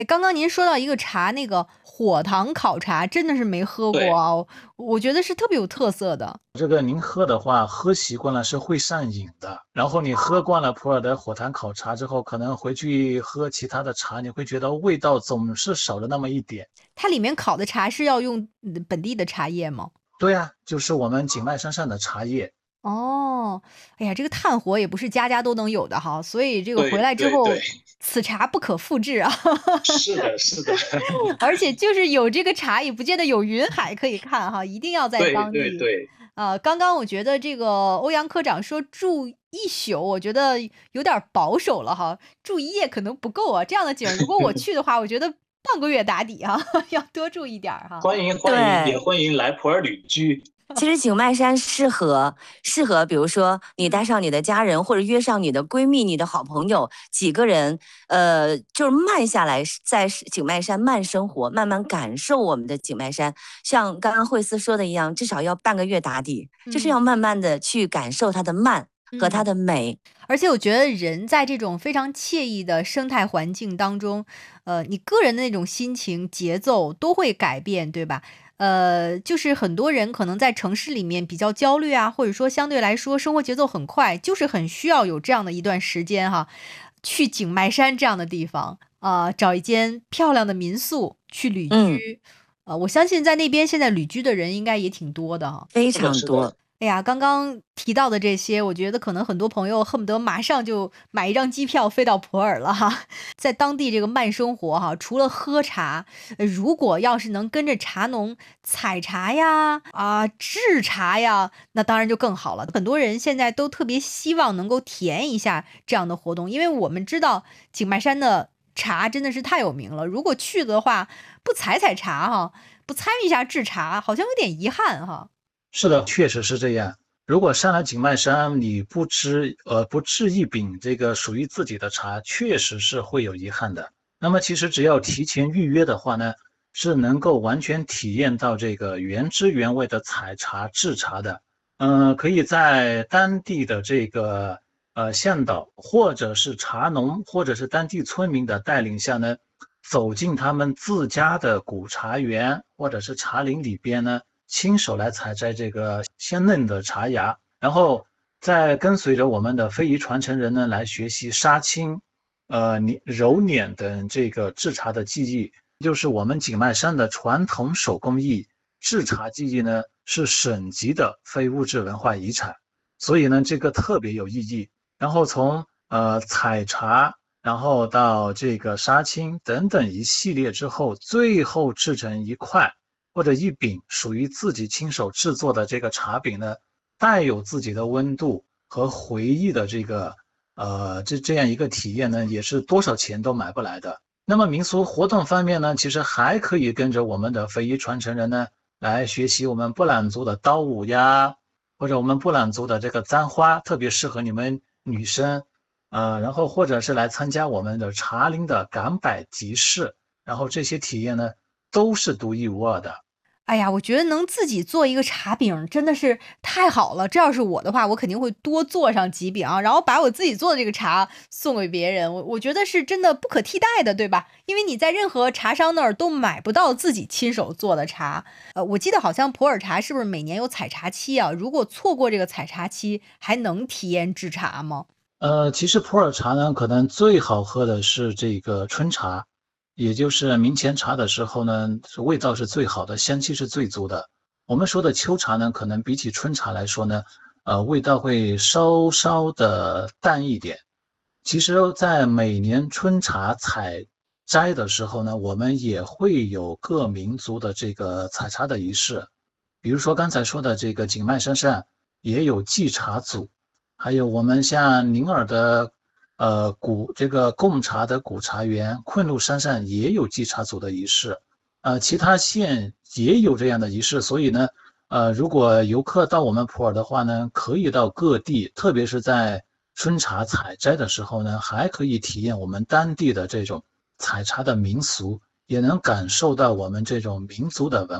刚刚您说到一个茶，那个火塘烤茶，真的是没喝过对， 啊，我觉得是特别有特色的。 这个您喝的话，喝习惯了是会上瘾的。然后你喝惯了普洱的火坛烤茶之后，可能回去喝其他的茶，你会觉得味道总是少了那么一点。 它里面烤的茶是要用本地的茶叶吗？ 对呀，就是我们景迈山上的茶叶。 哦，哎呀，这个炭火也不是家家都能有的哈，所以这个回对来之对对， 后，此茶不可复制啊。 是的，是的， 而且就是有这个茶，也不见得有云海可以看哈，一定要在对当地。 对对， 刚刚我觉得这个欧阳科长说住一宿，我觉得有点儿保守了哈，住一夜可能不够啊。这样的景儿，如果我去的话，我觉得半个月打底哈，要多住一点儿哈。 欢迎欢迎，也对， 欢迎来普洱旅居。 其实景迈山适合，比如说你带上你的家人，或者约上你的闺蜜、你的好朋友，几个人，就是慢下来，在景迈山慢生活，慢慢感受我们的景迈山。像刚刚惠思说的一样，至少要半个月打底，就是嗯要慢慢的去感受它的慢和它嗯。 的美。 而且我觉得人在这种非常惬意的生态环境当中，你个人的那种心情、节奏都会改变，对吧？就是很多人可能在城市里面比较焦虑啊，或者说相对来说生活节奏很快，就是很需要有这样的一段时间哈，去景迈山这样的地方找一间漂亮的民宿去旅嗯， 居。我相信在那边现在旅居的人应该也挺多的哈。 非是的，是的， 常多。 哎呀，刚刚提到的这些，我觉得可能很多朋友恨不得马上就买一张机票飞到普洱了哈，在当地这个慢生活哈，除了喝茶，如果要是能跟着茶农采茶呀、制茶呀，那当然就更好了。很多人现在都特别希望能够体验一下这样的活动，因为我们知道景迈山的茶真的是太有名了，如果去的话不采茶哈，不参与一下制茶，好像有点遗憾哈。 是的，确实是这样。如果上了景迈山，你不制一饼这个属于自己的茶，确实是会有遗憾的。那么其实只要提前预约的话呢，是能够完全体验到这个原汁原味的采茶制茶的。可以在当地的这个向导或者是茶农或者是当地村民的带领下呢，走进他们自家的古茶园或者是茶林里边呢。亲手来采摘这个鲜嫩的茶芽，然后再跟随着我们的非遗传承人呢来学习杀青、揉捻等这个制茶的技艺，就是我们景迈山的传统手工艺制茶技艺呢是省级的非物质文化遗产，所以呢这个特别有意义。然后从采茶，然后到这个杀青等等一系列之后，最后制成一块。或者一饼属于自己亲手制作的这个茶饼呢，带有自己的温度和回忆的这个这样一个体验呢，也是多少钱都买不来的。那么民俗活动方面呢，其实还可以跟着我们的非遗传承人呢，来学习我们布朗族的刀舞呀，或者我们布朗族的这个簪花，特别适合你们女生。然后或者是来参加我们的茶林的赶摆集市，然后这些体验呢，都是独一无二的。 哎呀，我觉得能自己做一个茶饼真的是太好了。这要是我的话，我肯定会多做上几饼啊，然后把我自己做的这个茶送给别人。我觉得是真的不可替代的，对吧？因为你在任何茶商那儿都买不到自己亲手做的茶。我记得好像普洱茶是不是每年有采茶期啊？如果错过这个采茶期，还能体验制茶吗？ 其实普洱茶呢，可能最好喝的是这个春茶，也就是明前茶的时候呢，味道是最好的，香气是最足的。我们说的秋茶呢，可能比起春茶来说呢，味道会稍稍的淡一点。其实，在每年春茶采摘的时候呢，我们也会有各民族的这个采茶的仪式，比如说刚才说的这个景迈山上也有祭茶组。还有我们像宁洱的这个贡茶的古茶园，昆仑山上也有祭茶组的仪式，其他县也有这样的仪式，所以呢，如果游客到我们普洱的话呢，可以到各地，特别是在春茶采摘的时候呢，还可以体验我们当地的这种采茶的民俗，也能感受到我们这种民族的文化。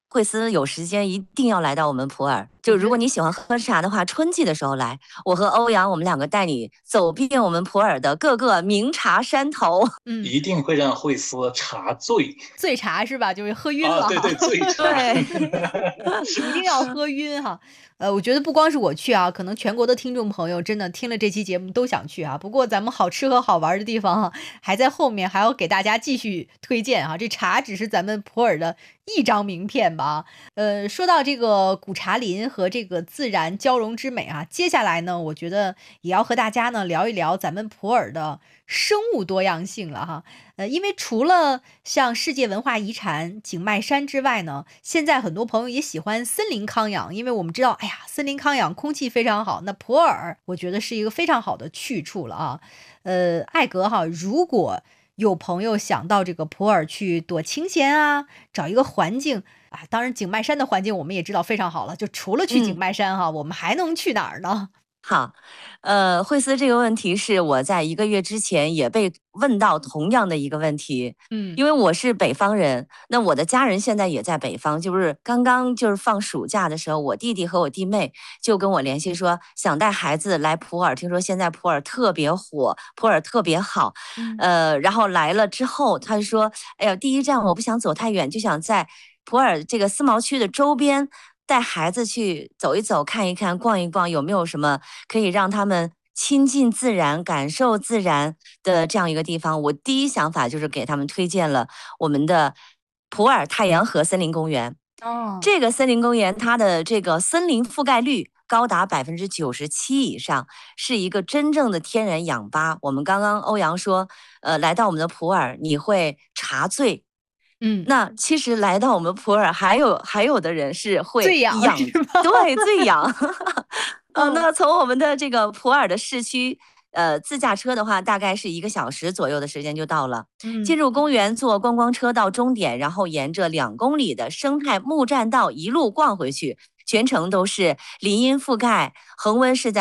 惠思有时间一定要来到我们普洱。就如果你喜欢喝茶的话，春季的时候来，我和欧阳我们两个带你走遍我们普洱的各个名茶山头。 一定会让惠思茶醉。 醉茶是吧？就是喝晕了。 对对，醉茶。 对， 一定要喝晕哈。我觉得不光是我去啊，可能全国的听众朋友真的听了这期节目都想去啊。不过咱们好吃和好玩的地方哈，还在后面，还要给大家继续推荐啊。这茶只是咱们普洱的一张名片吧。说到这个古茶林和这个自然交融之美啊，接下来呢，我觉得也要和大家呢聊一聊咱们普洱的生物多样性了哈。因为除了像世界文化遗产景迈山之外呢，现在很多朋友也喜欢森林康养，因为我们知道，哎呀，森林康养空气非常好，那普洱我觉得是一个非常好的去处了啊。艾格哈，如果有朋友想到这个普洱去躲清闲啊，找一个环境啊，当然景迈山的环境我们也知道非常好了，就除了去景迈山哈，我们还能去哪儿呢？ 好，惠思这个问题是我在1个月之前也被问到同样的一个问题。因为我是北方人，那我的家人现在也在北方，就是刚刚就是放暑假的时候，我弟弟和我弟妹就跟我联系说，想带孩子来普洱，听说现在普洱特别火，普洱特别好。然后来了之后，他就说，哎呀，第一站我不想走太远，就想在普洱这个思茅区的周边带孩子去走一走、看一看、逛一逛，有没有什么可以让他们亲近自然、感受自然的这样一个地方？我第一想法就是给他们推荐了我们的普洱太阳河森林公园。这个森林公园它的这个森林覆盖率高达97%以上，是一个真正的天然氧吧。我们刚刚欧阳说，来到我们的普洱你会茶醉。那其实来到我们普洱，还有的人是会醉氧， 对，醉氧。那从我们的这个普洱的市区，自驾车的话，大概是1个小时左右的时间就到了。进入公园，坐观光车到终点，然后沿着2公里的生态木栈道一路逛回去。全程都是林荫覆盖，恒温是在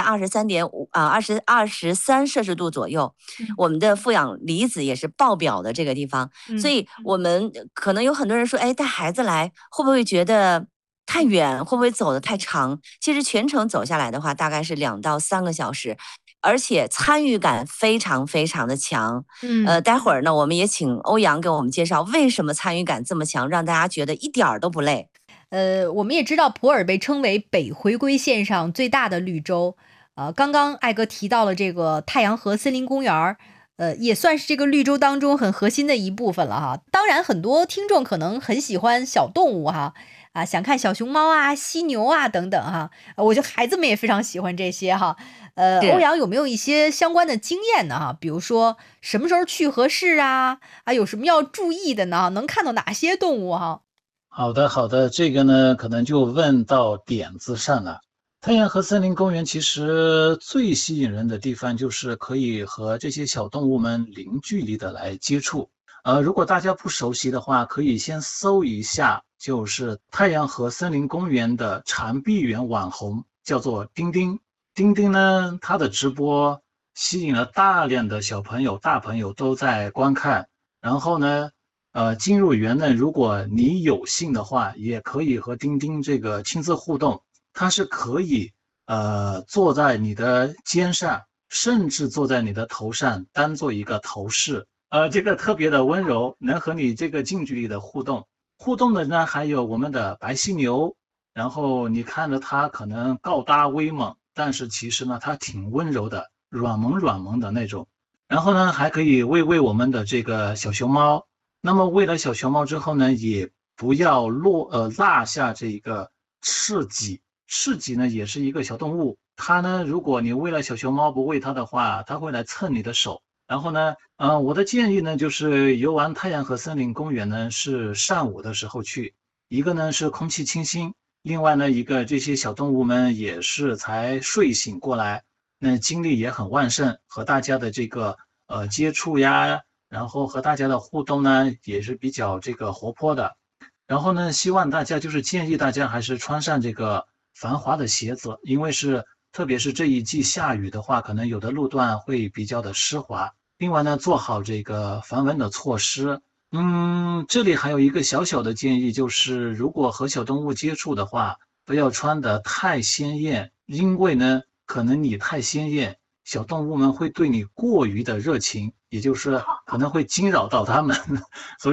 23摄氏度左右。我们的负氧离子也是爆表的这个地方，所以我们可能有很多人说，哎，带孩子来会不会觉得太远，会不会走得太长？其实全程走下来的话，大概是2到3个小时。而且参与感非常非常的强。待会儿呢，我们也请欧阳给我们介绍为什么参与感这么强，让大家觉得一点儿都不累。 我们也知道普洱被称为北回归线上最大的绿洲。刚刚艾哥提到了这个太阳河森林公园，也算是这个绿洲当中很核心的一部分了哈。当然，很多听众可能很喜欢小动物哈，想看小熊猫啊、犀牛啊等等哈。我觉得孩子们也非常喜欢这些哈。欧阳有没有一些相关的经验呢？哈，比如说什么时候去合适啊？有什么要注意的呢？能看到哪些动物哈？ 好的，这个呢，可能就问到点子上了。太阳河森林公园其实最吸引人的地方就是可以和这些小动物们零距离的来接触。如果大家不熟悉的话，可以先搜一下，就是太阳河森林公园的长臂猿网红，叫做丁丁。丁丁呢，他的直播吸引了大量的小朋友、大朋友都在观看。然后呢，进入园呢，如果你有幸的话，也可以和丁丁这个亲自互动。它是可以坐在你的肩上，甚至坐在你的头上，当做一个头饰。这个特别的温柔，能和你这个近距离的互动。互动的呢，还有我们的白犀牛。然后你看着它可能高大威猛，但是其实呢，它挺温柔的，软萌的那种。然后呢，还可以喂我们的这个小熊猫。那么喂了小熊猫之后呢，也不要落下这个赤脊。赤脊呢也是一个小动物，它呢，如果你喂了小熊猫不喂它的话，它会来蹭你的手。然后呢，我的建议呢，就是游玩太阳河森林公园呢是上午的时候去，一个呢是空气清新，另外呢一个这些小动物们也是才睡醒过来，那精力也很旺盛，和大家的这个接触呀，然后和大家的互动呢也是比较这个活泼的。然后呢，希望大家就是建议大家还是穿上这个防滑的鞋子，因为特别是这一季下雨的话，可能有的路段会比较的湿滑。另外呢，做好这个防蚊的措施。 这里还有一个小小的建议，就是如果和小动物接触的话，不要穿得太鲜艳，因为呢，可能你太鲜艳，小动物们会对你过于的热情，也就是可能会惊扰到它们，所以